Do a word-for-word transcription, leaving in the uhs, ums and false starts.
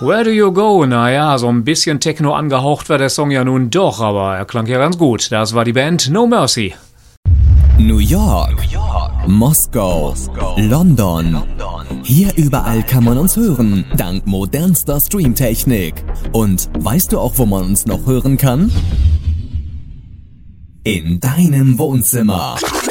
Where do you go? Naja, so ein bisschen Techno angehaucht war der Song ja nun doch, aber er klang ja ganz gut. Das war die Band No Mercy. New York, Moskau, London. Hier überall kann man uns hören, dank modernster Streamtechnik. Und weißt du auch, wo man uns noch hören kann? In deinem Wohnzimmer.